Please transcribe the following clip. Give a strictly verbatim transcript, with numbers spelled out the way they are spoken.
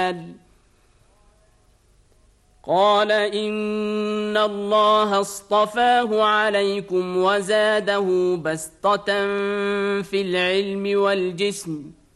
الجبال قال إن الله اصطفاه عليكم وزاده بسطة في العلم والجسم